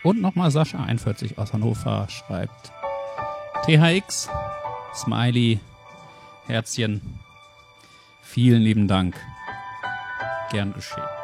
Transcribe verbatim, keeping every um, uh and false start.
Und nochmal Sascha einundvierzig aus Hannover schreibt T H X, Smiley, Herzchen. Vielen lieben Dank. Gern geschehen.